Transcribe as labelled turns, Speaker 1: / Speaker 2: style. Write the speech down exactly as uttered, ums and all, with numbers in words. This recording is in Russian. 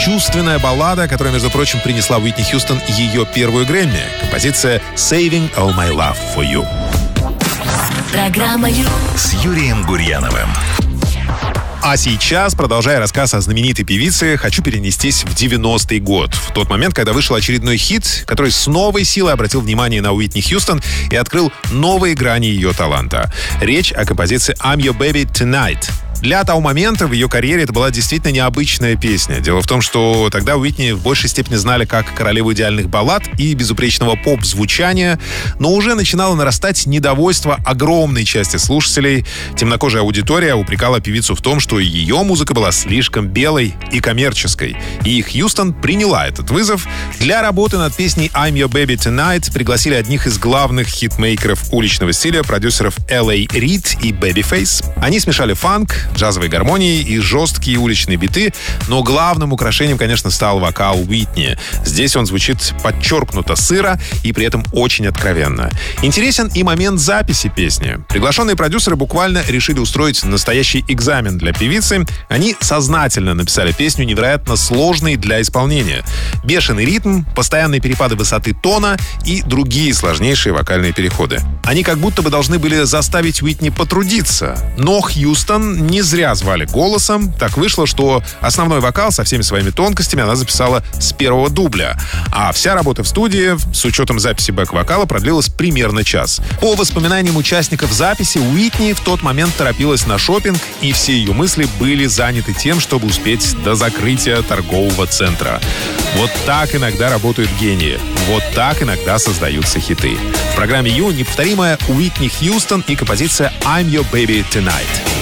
Speaker 1: чувственная баллада, которая, между прочим, принесла Уитни Хьюстон ее первую Грэмми. Композиция «Saving All My Love For You».
Speaker 2: Программа «Ю»
Speaker 3: с Юрием Гурьяновым.
Speaker 1: А сейчас, продолжая рассказ о знаменитой певице, хочу перенестись в девяностый год. В тот момент, когда вышел очередной хит, который с новой силой обратил внимание на Уитни Хьюстон и открыл новые грани ее таланта. Речь о композиции «I'm Your Baby Tonight». Для того момента в ее карьере это была действительно необычная песня. Дело в том, что тогда Уитни в большей степени знали как королеву идеальных баллад и безупречного поп-звучания, но уже начинало нарастать недовольство огромной части слушателей. Темнокожая аудитория упрекала певицу в том, что ее музыка была слишком белой и коммерческой. И Хьюстон приняла этот вызов. Для работы над песней «I'm Your Baby Tonight» пригласили одних из главных хитмейкеров уличного стиля, продюсеров эл эй Reid и Babyface. Они смешали фанк, джазовые гармонии и жесткие уличные биты, но главным украшением, конечно, стал вокал Уитни. Здесь он звучит подчеркнуто сыро и при этом очень откровенно. Интересен и момент записи песни. Приглашенные продюсеры буквально решили устроить настоящий экзамен для певицы. Они сознательно написали песню невероятно сложной для исполнения. Бешеный ритм, постоянные перепады высоты тона и другие сложнейшие вокальные переходы. Они как будто бы должны были заставить Уитни потрудиться. Но Хьюстон не зря звали голосом. Так вышло, что основной вокал со всеми своими тонкостями она записала с первого дубля. А вся работа в студии, с учетом записи бэк-вокала, продлилась примерно час. По воспоминаниям участников записи, Уитни в тот момент торопилась на шопинг, и все ее мысли были заняты тем, чтобы успеть до закрытия торгового центра. Вот так иногда работают гении. Вот так иногда создаются хиты. В программе «Ю» неповторимая Уитни Хьюстон и композиция «I'm Your Baby Tonight».